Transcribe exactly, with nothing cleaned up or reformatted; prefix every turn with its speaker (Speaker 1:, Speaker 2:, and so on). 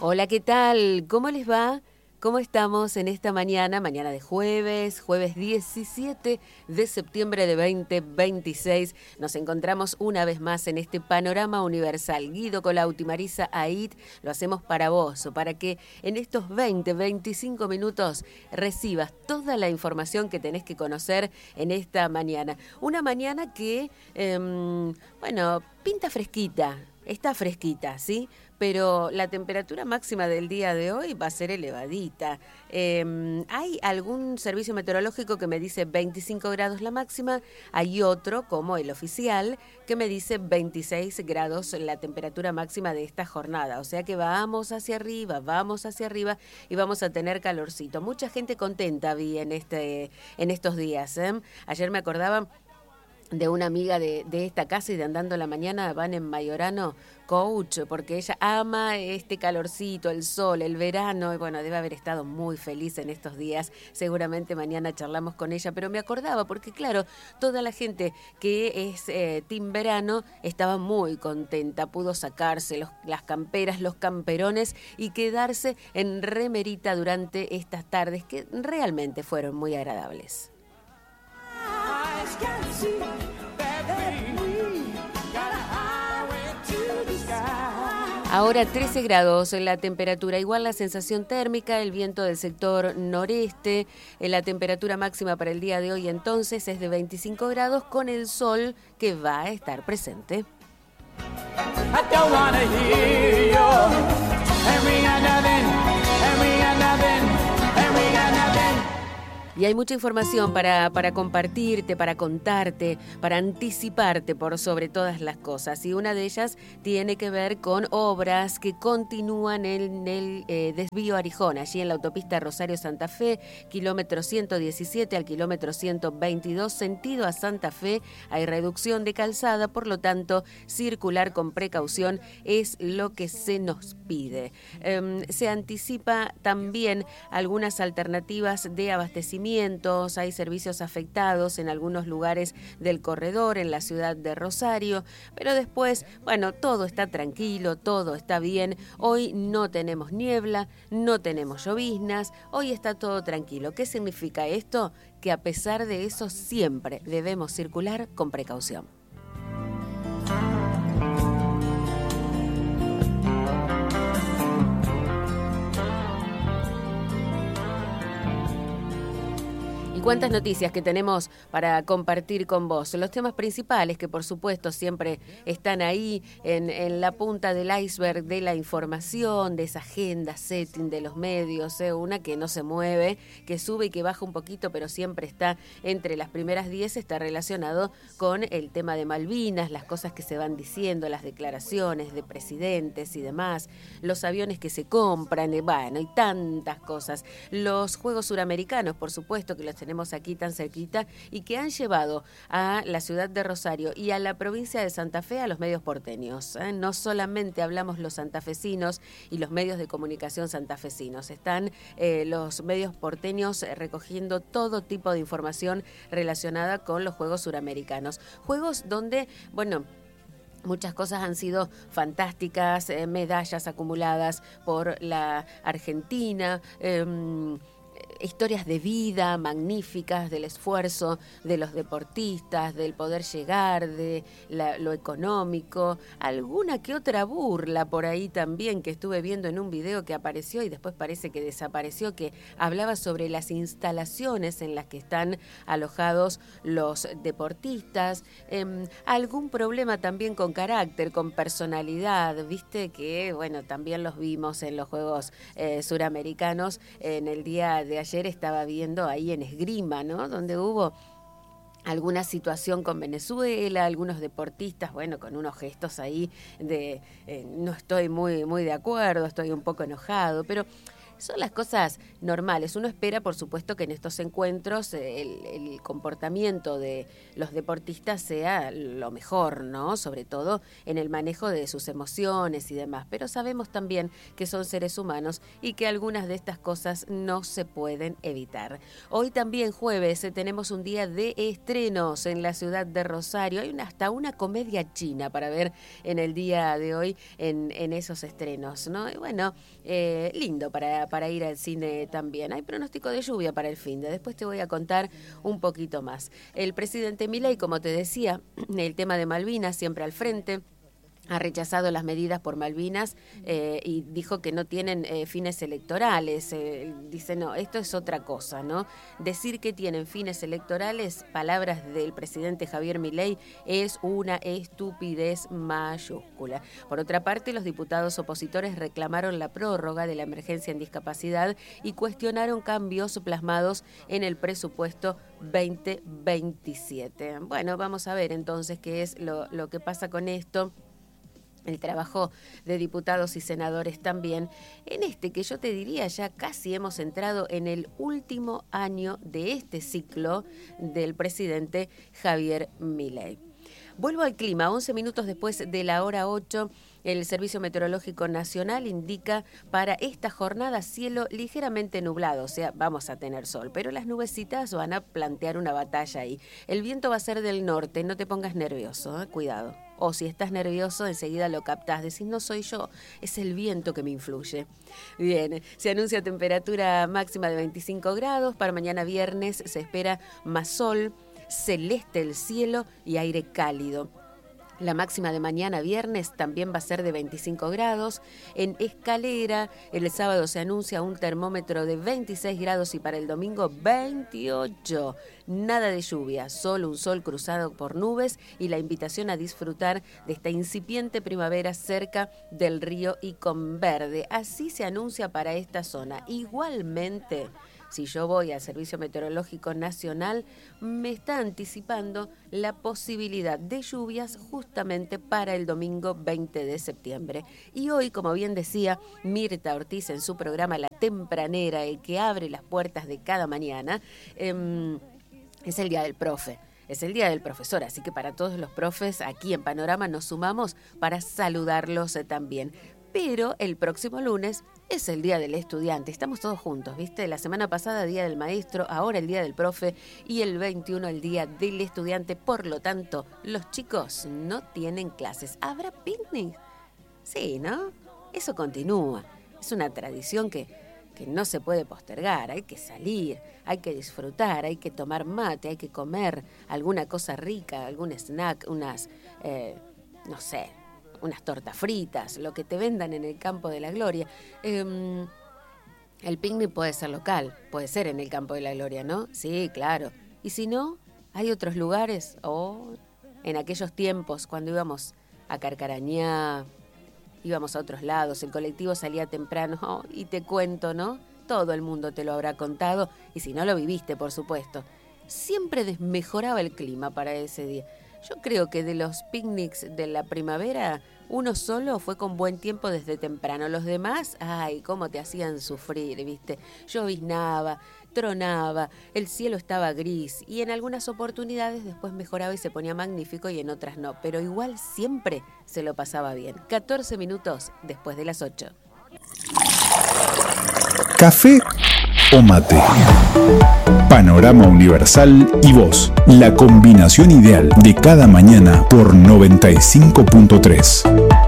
Speaker 1: Hola, ¿qué tal? ¿Cómo les va? ¿Cómo estamos en esta mañana? Mañana de jueves, jueves diecisiete de septiembre de veinte veintiséis. Nos encontramos una vez más en este panorama universal. Guido Colauti, Marisa Aid, lo hacemos para vos, para que en estos veinte, veinticinco minutos recibas toda la información que tenés que conocer en esta mañana. Una mañana que, eh, bueno, pinta fresquita. Está fresquita, ¿sí? Pero la temperatura máxima del día de hoy va a ser elevadita. Eh, hay algún servicio meteorológico que me dice veinticinco grados la máxima, hay otro, como el oficial, que me dice veintiséis grados la temperatura máxima de esta jornada. O sea que vamos hacia arriba, vamos hacia arriba y vamos a tener calorcito. Mucha gente contenta vi en, este, en estos días, ¿eh? Ayer me acordaba de una amiga de, de esta casa y de Andando la Mañana, van en Mayorano, coach, porque ella ama este calorcito, el sol, el verano, y bueno, debe haber estado muy feliz en estos días. Seguramente mañana charlamos con ella, pero me acordaba porque, claro, toda la gente que es eh, team verano estaba muy contenta, pudo sacarse los, las camperas, los camperones y quedarse en remerita durante estas tardes que realmente fueron muy agradables. Ahora trece grados la temperatura, igual la sensación térmica, el viento del sector noreste, la temperatura máxima para el día de hoy entonces es de veinticinco grados con el sol que va a estar presente. Y hay mucha información para, para compartirte, para contarte, para anticiparte por sobre todas las cosas. Y una de ellas tiene que ver con obras que continúan en el eh, desvío Arijón, allí en la autopista Rosario-Santa Fe, kilómetro ciento diecisiete al kilómetro ciento veintidós, sentido a Santa Fe. Hay reducción de calzada, por lo tanto, circular con precaución es lo que se nos pide. Eh, se anticipa también algunas alternativas de abastecimiento. Hay servicios afectados en algunos lugares del corredor, en la ciudad de Rosario, pero después, bueno, todo está tranquilo, todo está bien. Hoy no tenemos niebla, no tenemos lloviznas, hoy está todo tranquilo. ¿Qué significa esto? Que a pesar de eso siempre debemos circular con precaución. Y cuántas noticias que tenemos para compartir con vos. Los temas principales que por supuesto siempre están ahí en, en la punta del iceberg de la información, de esa agenda setting de los medios, ¿eh? Una que no se mueve, que sube y que baja un poquito, pero siempre está entre las primeras diez, está relacionado con el tema de Malvinas, las cosas que se van diciendo, las declaraciones de presidentes y demás, los aviones que se compran, eh, bueno, y tantas cosas. Los Juegos Suramericanos, por supuesto, que los tenemos aquí tan cerquita y que han llevado a la ciudad de Rosario y a la provincia de Santa Fe a los medios porteños, ¿eh? No solamente hablamos los santafesinos y los medios de comunicación santafesinos, están eh, los medios porteños recogiendo todo tipo de información relacionada con los Juegos Suramericanos. Juegos donde, bueno, muchas cosas han sido fantásticas, eh, medallas acumuladas por la Argentina, eh, historias de vida magníficas, del esfuerzo de los deportistas, del poder llegar, de la, lo económico, alguna que otra burla por ahí también que estuve viendo en un video que apareció y después parece que desapareció, que hablaba sobre las instalaciones en las que están alojados los deportistas, eh, algún problema también con carácter, con personalidad, viste que, bueno, también los vimos en los Juegos eh, Suramericanos. En el día de ayer estaba viendo ahí en esgrima, ¿no? Donde hubo alguna situación con Venezuela, algunos deportistas, bueno, con unos gestos ahí de eh, no estoy muy, muy de acuerdo, estoy un poco enojado, pero Son las cosas normales. Uno espera, por supuesto, que en estos encuentros el, el comportamiento de los deportistas sea lo mejor, ¿no? Sobre todo en el manejo de sus emociones y demás. Pero sabemos también que son seres humanos y que algunas de estas cosas no se pueden evitar. Hoy también, jueves, tenemos un día de estrenos en la ciudad de Rosario. Hay una, hasta una comedia china para ver en el día de hoy en, en esos estrenos, ¿no? Y bueno, eh, lindo para para ir al cine también. Hay pronóstico de lluvia para el fin de. Después te voy a contar un poquito más. El presidente Milei, como te decía, el tema de Malvinas siempre al frente. Ha rechazado las medidas por Malvinas eh, y dijo que no tienen eh, fines electorales. Eh, dice, no, esto es otra cosa, ¿no? Decir que tienen fines electorales, palabras del presidente Javier Milei, es una estupidez mayúscula. Por otra parte, los diputados opositores reclamaron la prórroga de la emergencia en discapacidad y cuestionaron cambios plasmados en el presupuesto veinte veintisiete. Bueno, vamos a ver entonces qué es lo, lo que pasa con esto. El trabajo de diputados y senadores también, en este que yo te diría ya casi hemos entrado en el último año de este ciclo del presidente Javier Milei. Vuelvo al clima, once minutos después de la hora ocho, el Servicio Meteorológico Nacional indica para esta jornada cielo ligeramente nublado, o sea, vamos a tener sol, pero las nubecitas van a plantear una batalla ahí. El viento va a ser del norte, no te pongas nervioso, ¿eh? Cuidado. O si estás nervioso, enseguida lo captás, decís, no soy yo, es el viento que me influye. Bien, se anuncia temperatura máxima de veinticinco grados, para mañana viernes se espera más sol, celeste el cielo y aire cálido. La máxima de mañana viernes también va a ser de veinticinco grados. En Escalera, el sábado se anuncia un termómetro de veintiséis grados y para el domingo veintiocho. Nada de lluvia, solo un sol cruzado por nubes y la invitación a disfrutar de esta incipiente primavera cerca del río Iconverde. Así se anuncia para esta zona. Igualmente, si yo voy al Servicio Meteorológico Nacional, me está anticipando la posibilidad de lluvias justamente para el domingo veinte de septiembre. Y hoy, como bien decía Mirta Ortiz en su programa La Tempranera, el que abre las puertas de cada mañana, eh, es el Día del Profe. Es el Día del Profesor, así que para todos los profes aquí en Panorama nos sumamos para saludarlos eh, también. Pero el próximo lunes es el Día del Estudiante. Estamos todos juntos, ¿viste? La semana pasada Día del Maestro, ahora el Día del Profe y el veintiuno el Día del Estudiante. Por lo tanto, los chicos no tienen clases. ¿Habrá picnic? Sí, ¿no? Eso continúa. Es una tradición que, que no se puede postergar. Hay que salir, hay que disfrutar, hay que tomar mate, hay que comer alguna cosa rica, algún snack, unas, eh, no sé... unas tortas fritas, lo que te vendan en el Campo de la Gloria. Eh, el picnic puede ser local, puede ser en el Campo de la Gloria, ¿no? Sí, claro. Y si no, hay otros lugares, o oh, en aquellos tiempos cuando íbamos a Carcarañá, íbamos a otros lados, el colectivo salía temprano, oh, y te cuento, ¿no? Todo el mundo te lo habrá contado, y si no lo viviste, por supuesto. Siempre desmejoraba el clima para ese día. Yo creo que de los picnics de la primavera, uno solo fue con buen tiempo desde temprano. Los demás, ay, cómo te hacían sufrir, ¿viste? Lloviznaba, tronaba, el cielo estaba gris y en algunas oportunidades después mejoraba y se ponía magnífico y en otras no. Pero igual siempre se lo pasaba bien. catorce minutos después de las ocho.
Speaker 2: ¿Café o mate? Panorama Universal y vos, la combinación ideal de cada mañana por noventa y cinco punto tres.